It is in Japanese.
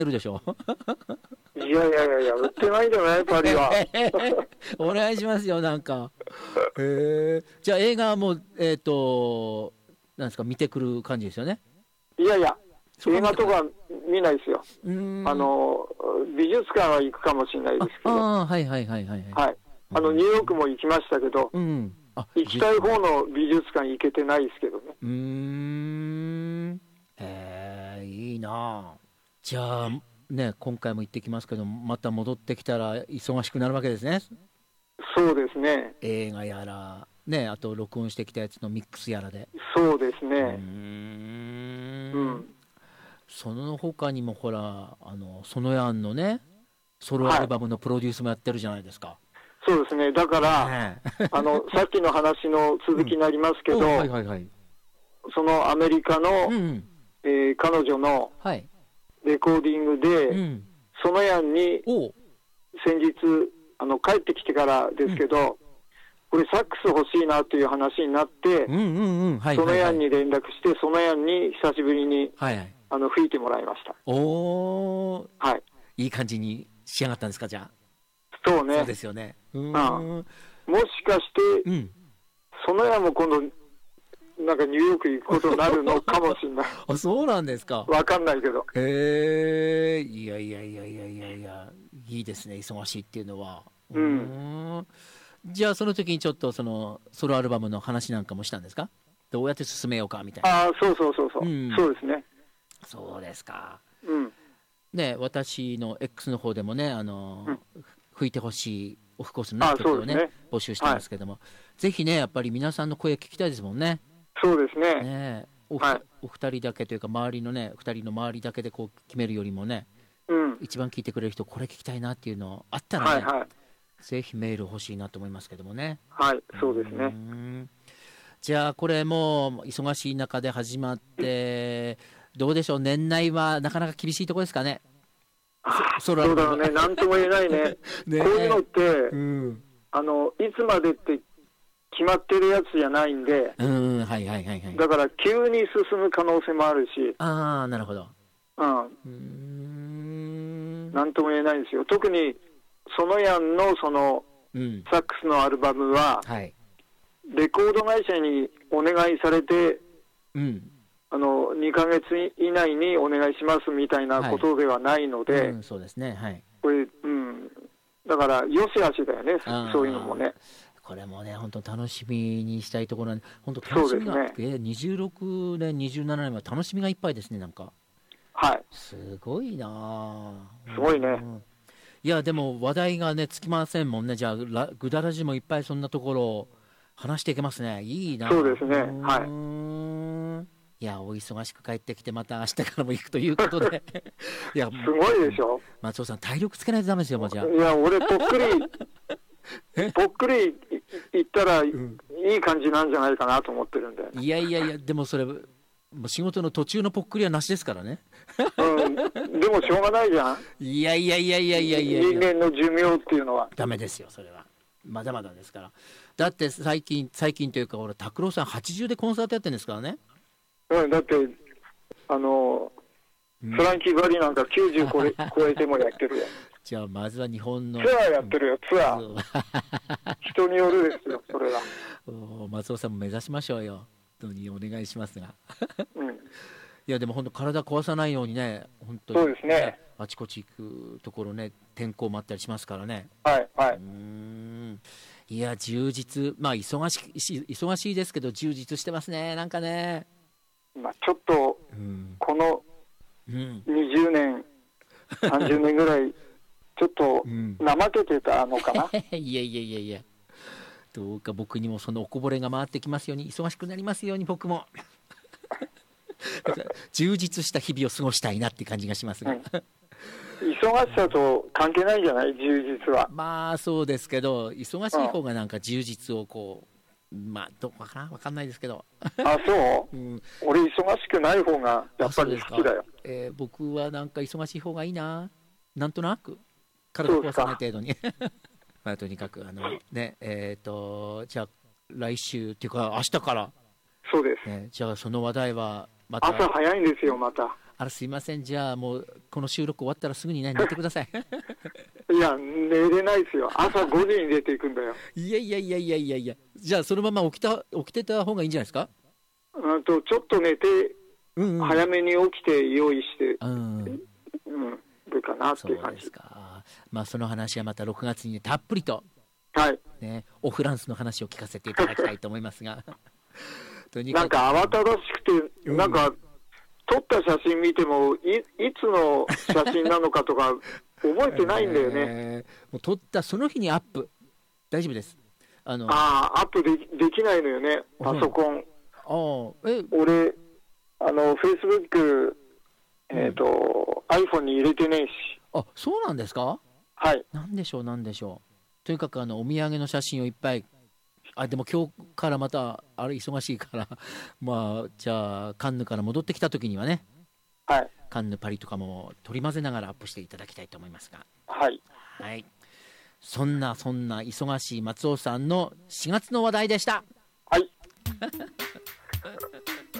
てるでしょ。 いやいやいやいや、売ってないんじゃないパリは。 お願いしますよ、なんか。じゃあ映画はもう、なんですか、見てくる感じですよね。 いやいや、 そこは見てこない映画とか見ないですよ。美術館は行くかもしれないですけど。 はいはいはいはい。 はい。ニューヨークも行きましたけど、行きたい方の美術館行けてないですけどね。 いいなあ。じゃあ、ね、今回も行ってきますけど、また戻ってきたら忙しくなるわけですね。 そうですね。 映画やら、ね、あと録音してきたやつのミックスやらで。 そうですね。 その他にもほら、ソノヤンのね、ソロアルバムのプロデュースもやってるじゃないですか。 そうですね。だから、さっきの話の続きになりますけど、そのアメリカの、彼女のレコーディングで、ソノヤンに先日帰ってきてからですけど、これサックス欲しいなという話になって、ソノヤンに連絡して、ソノヤンに久しぶりに吹いてもらいました。 いい感じに仕上がったんですか、じゃあ。 そうね。 そうですよね。 もしかして、ソノヤンも今度、なんかニューヨーク行くことになるのかもしれない。 あ、そうなんですか。 わかんないけど。 いやいやいやいやいやいや、いいですね、忙しいっていうのは。じゃあ、その時にちょっとそのソロアルバムの話なんかもしたんですか？どうやって進めようかみたいな。 そうそうそうそう。そうですね。 そうですか。ね、私の X の方でもね、吹いてほしいオフコースの曲をね、募集してますけども、ぜひね、やっぱり皆さんの声聞きたいですもんね。 そうですね。 お二人だけというか、周りのね、二人の周りだけでこう決めるよりもね、一番聞いてくれる人、これ聞きたいなっていうのあったらね、ぜひメール欲しいなと思いますけどもね。 はい、そうですね。 じゃあ、これもう忙しい中で始まって、どうでしょう、年内はなかなか厳しいところですかね。 そうだろうね、なんとも言えないね。こういうのって、いつまでって決まってるやつじゃないんで、だから急に進む可能性もあるし、 なるほど。 なんとも言えないんですよ。特にソノヤンのそのサックスのアルバムは、レコード会社にお願いされて、2ヶ月以内にお願いしますみたいなことではないので、 そうですね、 これ、だからよしあしだよね、そういうのもね。 これもね、本当楽しみにしたいところなんで、本当楽しみが、26年、27年は楽しみがいっぱいですね、なんか。すごいな。 すごいね。 いや、でも話題がね、つきませんもんね。じゃあ、ぐだらじもいっぱいそんなところを話していけますね。いいな。 そうですね。 いや、お忙しく帰ってきて、また明日からも行くということで。 いや、すごいでしょ。 松尾さん、体力つけないとダメですよ、もうじゃあ。 いや、俺、ぽっくり行ったらいい感じなんじゃないかなと思ってるんで。 いやいやいや、でもそれ、もう仕事の途中のぽっくりはなしですからね。 でもしょうがないじゃん。 いやいやいやいやいやいや。 人間の寿命っていうのは。 ダメですよ、それは。まだまだですから。だって最近というか、俺、拓郎さん80でコンサートやってるんですからね。 だって、フランキー・バリなんか90超えてもやってるよ。 じゃあ、まずは日本の。 ツアーやってるよ、ツアー。人によるですよ、それは。 松尾さんも目指しましょうよ。お願いしますが。いや、でも本当、体壊さないようにね、本当に、 そうですね。 あちこち行くところね、天候もあったりしますからね。いや、充実、まあ忙しいですけど、充実してますね、なんかね。 ちょっと、この20年、30年ぐらい、ちょっと怠けてたのかな。 いやいやいやいや、どうか僕にもそのおこぼれが回ってきますように、忙しくなりますように、僕も。充実した日々を過ごしたいなって感じがしますが。 忙しさと関係ないじゃない、充実は。 まあそうですけど、忙しい方がなんか充実をこう、どうかな、分かんないですけど。 そう、俺忙しくない方がやっぱり好きだよ。 僕はなんか忙しい方がいいな、なんとなく体壊さない程度に。まあとにかくね、じゃあ来週っていうか明日から。 そうです。 じゃあその話題はまた。 朝早いんですよ、また。 すいません、じゃあもうこの収録終わったらすぐにね寝てください。 いや、寝れないですよ。朝5時に出ていくんだよ。 いやいやいやいやいやいや、じゃあそのまま起きてた方がいいんじゃないですか。 ちょっと寝て、早めに起きて用意して、るかなっていう感じ。そうですか。 まあその話はまた6月に、ね、たっぷりと、 はいね、オフランスの話を聞かせていただきたいと思いますがなんか慌ただしくて、なんか撮った写真見ても いつの写真なのかとか覚えてないんだよね。 もう撮ったその日にアップ大丈夫です。 アップできないのよね、パソコン。俺Facebook、iPhone に入れてねえし。 あ、そうなんですか。 はい。 なんでしょう。とにかくお土産の写真をいっぱい。でも今日からまた忙しいからまあじゃあカンヌから戻ってきた時にはね、 はい、 カンヌパリとかも取り混ぜながらアップしていただきたいと思いますが、 はい、 はい、そんな忙しい松尾さんの4月の話題でした。 はい